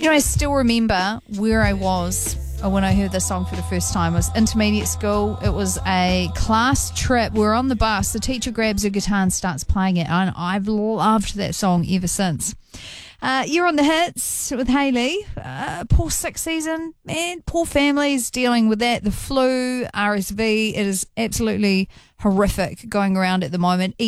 I still remember where I was when I heard this song for the first time. It was intermediate school. It was a class trip. We're on the bus. The teacher grabs her guitar and starts playing it. And I've loved that song ever since. You're on the hits with Hayley. Poor sick season, man. Poor families dealing with that. The flu, RSV. It is absolutely horrific going around at the moment.